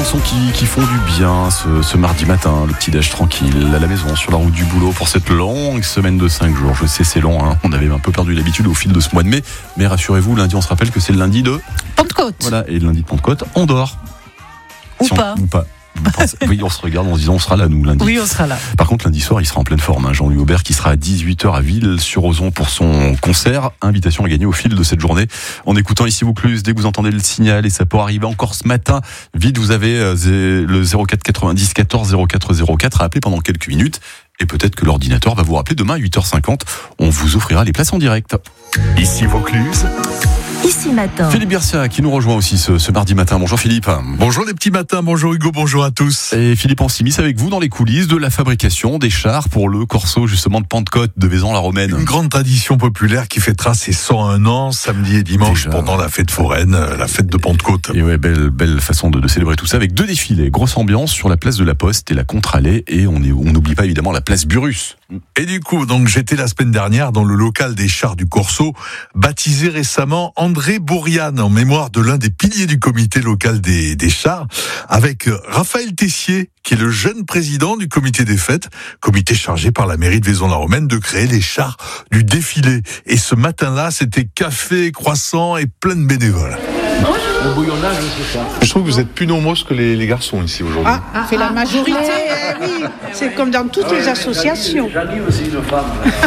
sons qui font du bien ce mardi matin, le petit déj tranquille à la maison, sur la route du boulot pour cette longue semaine de 5 jours. Je sais, c'est long, hein. On avait un peu perdu l'habitude au fil de ce mois de mai, mais rassurez-vous, lundi on se rappelle que c'est le lundi de Pentecôte. Voilà, et le lundi de Pentecôte, on dort. Ou pas. Oui, on se regarde en se disant on sera là nous lundi. Oui, on sera là. Par contre, lundi soir, il sera en pleine forme. Jean-Louis Aubert qui sera à 18h à Ville-sur-Ozon pour son concert. Invitation à gagner au fil de cette journée. En écoutant Ici Vaucluse, dès que vous entendez le signal, et ça peut arriver encore ce matin, vite, vous avez le 04 90 14 04 04 à appeler pendant quelques minutes. Et peut-être que l'ordinateur va vous rappeler demain à 8h50. On vous offrira les places en direct. Ici Vaucluse. Ici matin. Philippe Bercia qui nous rejoint aussi ce mardi matin. Bonjour Philippe. Bonjour les petits matins, bonjour Hugo, bonjour à tous. Et Philippe, on s'immisce avec vous dans les coulisses de la fabrication des chars pour le corso justement de Pentecôte de Vaison-la-Romaine. Une grande tradition populaire qui fêtera ses 101 ans samedi et dimanche déjà, pendant la fête foraine, la fête de Pentecôte. Et ouais, belle façon de célébrer tout ça avec 2 défilés. Grosse ambiance sur la place de la Poste et la Contre-Allée, et on n'oublie pas évidemment la place Burrus. Et du coup, donc j'étais la semaine dernière dans le local des chars du Corso, baptisé récemment André Bourriane, en mémoire de l'un des piliers du comité local des chars, avec Raphaël Tessier, qui est le jeune président du comité des fêtes, comité chargé par la mairie de Vaison-la-Romaine de créer les chars du défilé. Et ce matin-là, c'était café, croissant et plein de bénévoles. Le bouillonnage, c'est ça. Je trouve que vous êtes plus nombreux que les garçons ici aujourd'hui. C'est la majorité, oui. C'est comme dans toutes les associations. J'anime aussi une femme.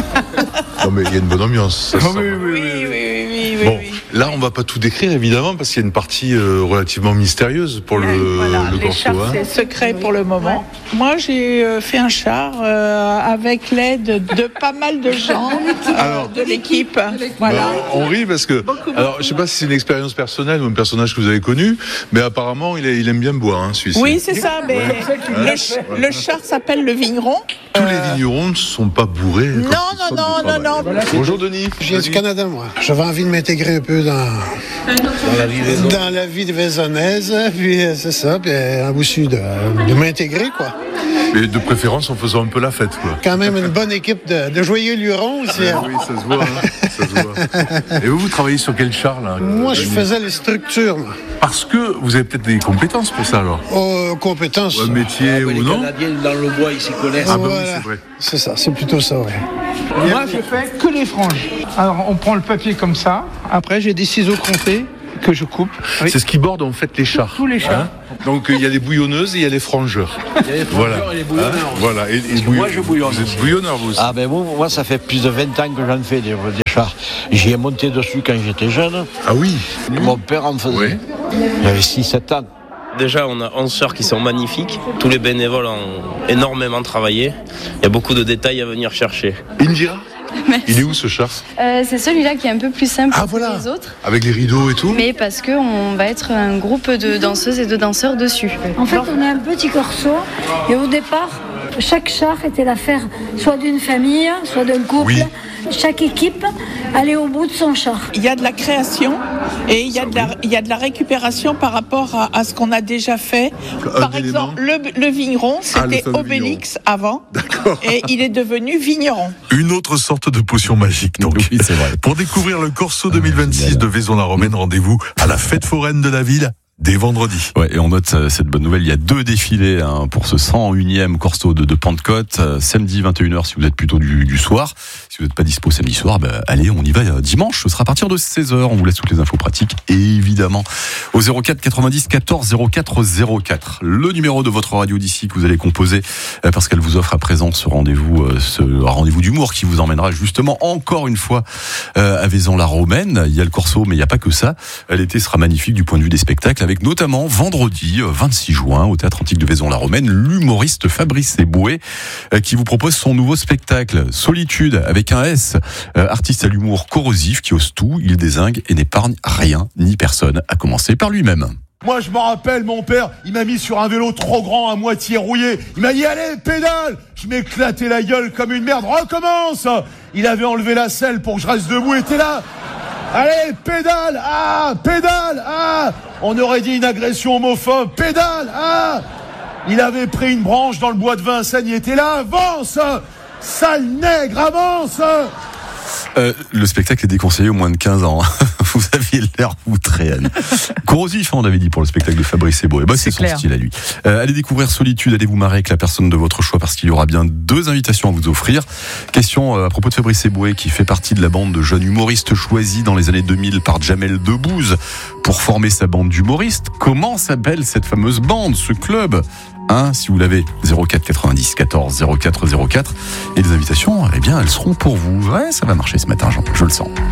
Non mais il y a une bonne ambiance. Ça se sent. Oui. Bon, là on va pas tout décrire évidemment parce qu'il y a une partie relativement mystérieuse pour le Les corso. chars, c'est secret pour le moment. Moi, j'ai fait un char avec l'aide de pas mal de gens de l'équipe. Voilà. On rit parce que, alors je sais pas si c'est une expérience personnelle ou un personnage que vous avez connu, mais apparemment il aime bien boire, hein, celui-ci. Oui, c'est ça. Mais le char s'appelle le Vigneron. Tous les vignerons ne sont pas bourrés. Non. Bonjour Denis. Je viens du Canada, moi. J'avais envie de m'intégrer un peu dans la vie de vaisonnaise, puis c'est ça, puis aussi de m'intégrer, quoi. Et de préférence en faisant un peu la fête, quoi. Quand même une bonne équipe de joyeux lurons aussi. Oui, ça se voit, hein, ça se voit. Et vous travaillez sur quel char, là? Moi, je faisais les structures, moi. Parce que vous avez peut-être des compétences pour ça, alors? Compétences. Un métier ou Les non? Canadiens dans le bois, ils s'y connaissent. Ah bah Voilà. oui, c'est vrai. C'est ça, c'est plutôt ça, ouais. Moi, je fais que les franges. Alors, on prend le papier comme ça. Après, j'ai des ciseaux crontés que je coupe. Oui. C'est ce qui borde en fait les chars. Tous les chars. Hein. Donc il y a les bouillonneuses et il y a les frangeurs. Il y a les frangeurs et les bouillonneurs. Hein, voilà. Et moi, je bouillonne Vous êtes aussi. bouillonneur, vous aussi. Ah ben moi ça fait plus de 20 ans que j'en fais des chars. J'y ai monté dessus quand j'étais jeune. Ah oui. Mon père en faisait. Oui. J'avais 6-7 ans. Déjà, on a 11 sœurs qui sont magnifiques. Tous les bénévoles ont énormément travaillé. Il y a beaucoup de détails à venir chercher. Indira. Il est où ce char? C'est celui-là qui est un peu plus simple Ah que voilà. les autres. Avec les rideaux et tout. Mais parce qu'on va être un groupe de danseuses et de danseurs dessus. En fait, on est un petit corso et au départ, chaque char était l'affaire soit d'une famille, soit d'un couple. Oui. Chaque équipe allait au bout de son char. Il y a de la création et il y a de la récupération par rapport à ce qu'on a déjà fait. Par exemple, le vigneron, c'était fameux Obélix avant. D'accord. Et il est devenu vigneron. Une autre sorte de potion magique, donc. Oui, c'est vrai. Pour découvrir le Corso 2026 de Vaison-la-Romaine, rendez-vous à la fête foraine de la ville dès vendredi. Ouais, et on note cette bonne nouvelle, il y a 2 défilés pour ce 101e Corso de Pentecôte, samedi 21h si vous êtes plutôt du soir. Si vous n'êtes pas dispo samedi soir, allez, on y va dimanche, ce sera à partir de 16h, on vous laisse toutes les infos pratiques, et évidemment, au 04 90 14 04 04, le numéro de votre radio d'ici que vous allez composer, parce qu'elle vous offre à présent ce rendez-vous d'humour qui vous emmènera justement encore une fois à Vaison-la-Romaine. Il y a le Corso, mais il n'y a pas que ça. L'été sera magnifique du point de vue des spectacles, avec notamment vendredi 26 juin au Théâtre Antique de Vaison-la-Romaine, l'humoriste Fabrice Eboué qui vous propose son nouveau spectacle Solitude avec un S, artiste à l'humour corrosif qui ose tout, il dézingue et n'épargne rien ni personne, à commencer par lui-même. Moi, je m'en rappelle, mon père, il m'a mis sur un vélo trop grand, à moitié rouillé. Il m'a dit, allez, pédale! Je m'éclatais la gueule comme une merde. Recommence! Il avait enlevé la selle pour que je reste debout, et t'es là. Allez, pédale! Ah! Pédale! Ah! On aurait dit une agression homophobe. Pédale! Ah! Il avait pris une branche dans le bois de Vincennes, il était là. Avance! Sale nègre, avance! Le spectacle est déconseillé au moins de 15 ans. Vous avez aviez l'air outré, Anne. Corrosif, on avait dit pour le spectacle de Fabrice Eboué. C'est son clair. style à lui. Allez découvrir Solitude, allez vous marrer avec la personne de votre choix parce qu'il y aura bien 2 invitations à vous offrir. Question à propos de Fabrice Eboué qui fait partie de la bande de jeunes humoristes choisis dans les années 2000 par Jamel Debbouze pour former sa bande d'humoristes. Comment s'appelle cette fameuse bande, ce club ? Si vous l'avez, 04 90 14 04 04. Et les invitations, eh bien, elles seront pour vous. Ouais, ça va marcher ce matin, je le sens.